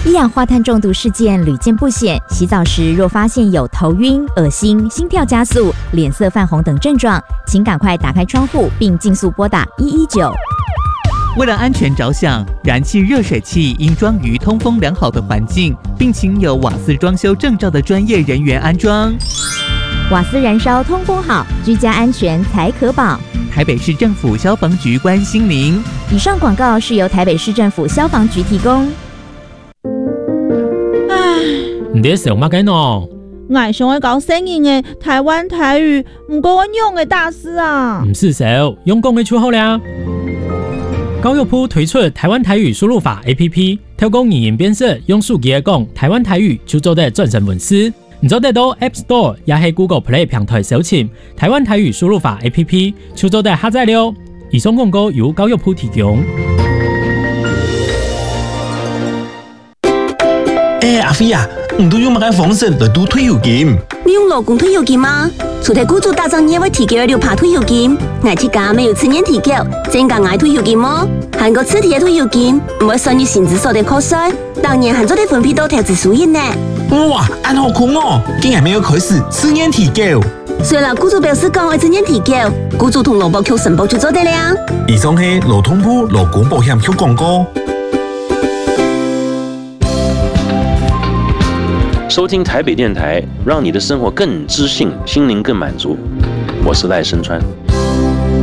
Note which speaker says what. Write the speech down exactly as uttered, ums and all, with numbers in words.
Speaker 1: 一氧化碳中毒事件屡见不鲜，洗澡时若发现有头晕、恶心、心跳加速、脸色泛红等症状，请赶快打开窗户并尽速拨打一一九。
Speaker 2: 为了安全着想，燃气热水器应装于通风良好的环境，并请有瓦斯装修证照的专业人员安装。
Speaker 1: 瓦斯燃烧通风好，居家安全才可保。
Speaker 2: 台北市政府消防局关心您。
Speaker 1: 以上广告是由台北市政府消防局提供。
Speaker 3: 唉，
Speaker 4: 你在想乜嘢喏？
Speaker 3: 我想要搞新颖的台湾台语，唔过我用的大师啊。
Speaker 4: 唔是少，用功的出好啦。高友铺推出台湾台语输入法 A P P， 透过语音辨识，用手机讲台湾台语就做得转成文字。你做得到 App Store 也係 Google Play 平台搜尋台灣台語輸入法 A P P， 就做得下載了。以上廣告由高玉鋪提供。
Speaker 5: 欸，阿飛啊，唔都用乜嘅方式來賭退休金？
Speaker 6: 你用勞工退休金嗎？除咗雇主打仗也會提供六趴退休金，我自家沒有次年提供，增加我退休金麼？韓國次提嘅退休金唔會算於薪資所得課稅，當年韓做的分配到投資收益呢。
Speaker 5: 哇，安好酷哦！竟然沒有開始次年提繳。
Speaker 6: 雖然雇主表示講會次年提繳，雇主同勞保局申報就做得了。
Speaker 5: 以上係勞通部勞工保險局廣告。
Speaker 7: 收聽台北電台，讓你的生活更知性，心靈更滿足。我是賴聲川。